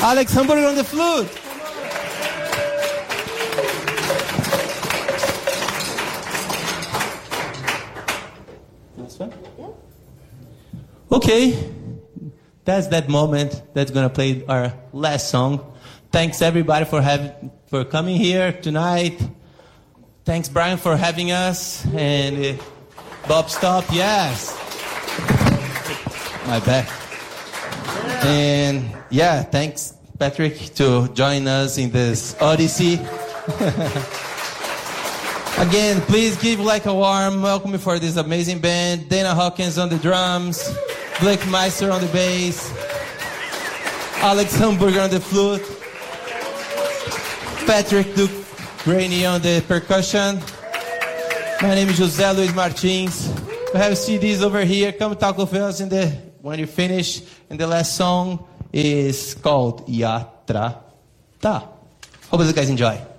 Alex Hamburger on the flute. Okay, that's that moment. That's gonna play our last song. Thanks everybody for coming here tonight. Thanks Brian for having us, and Bob Stop, yes. My bad. And yeah, thanks Patrick to join us in this odyssey. Again, please give like a warm welcome for this amazing band. Dana Hawkins on the drums, Blake Meister on the bass, Alex Hamburger on the flute, Patrick Duke Rainey on the percussion. My name is José Luis Martins. We have CDs over here. Come talk with us when you finish. And the last song is called Yatra Ta. Hope you guys enjoy.